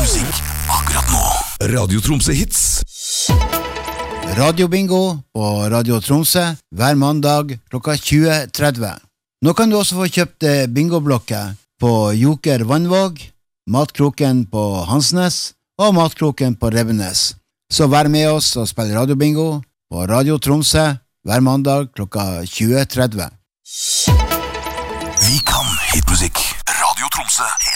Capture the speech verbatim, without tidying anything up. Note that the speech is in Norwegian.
Musikk akkurat nå. Radio Tromsø Hits. Radio Bingo på Radio Tromsø hver mandag klokka tjue tretti. Nå kan du også få kjøpt bingoblokker på Joker Vannvåg, Matkroken på Hansnes og Matkroken på Rebbenes. Så vær med oss og spill Radio Bingo på Radio Tromsø hver mandag klokka tjue tretti. Vi kan hitmusikk. Radio Tromsø